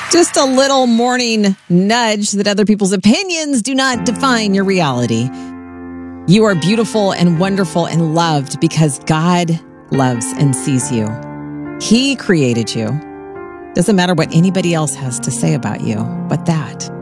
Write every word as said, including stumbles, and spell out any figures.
Just a little morning nudge that other people's opinions do not define your reality. You are beautiful and wonderful and loved because God loves and sees you. He created you. Doesn't matter what anybody else has to say about you, but that.